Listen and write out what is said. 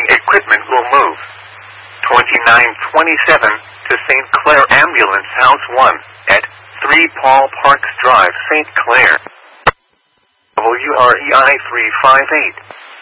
following equipment will move. 2927 to St. Clair Ambulance House 1 at 3 Paul Parks Drive, St. Clair. WREI 358.